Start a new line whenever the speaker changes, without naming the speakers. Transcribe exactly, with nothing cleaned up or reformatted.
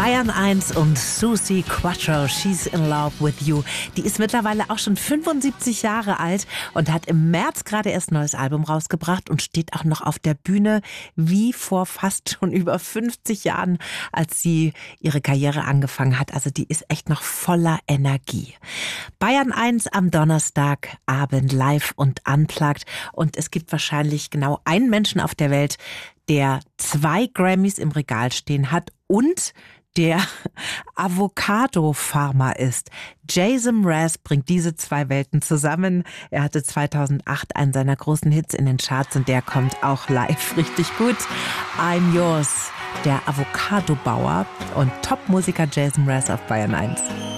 Bayern eins und Suzi Quatro, She's in Love with You. Die ist mittlerweile auch schon fünfundsiebzig Jahre alt und hat im März gerade erst ein neues Album rausgebracht und steht auch noch auf der Bühne wie vor fast schon über fünfzig Jahren, als sie ihre Karriere angefangen hat. Also die ist echt noch voller Energie. Bayern eins am Donnerstagabend live und unplugged. Und es gibt wahrscheinlich genau einen Menschen auf der Welt, der zwei Grammys im Regal stehen hat und der Avocado-Farmer ist. Jason Mraz bringt diese zwei Welten zusammen. Er hatte zweitausendacht einen seiner großen Hits in den Charts und der kommt auch live richtig gut. I'm Yours, der Avocado-Bauer und Top-Musiker Jason Mraz auf Bayern eins.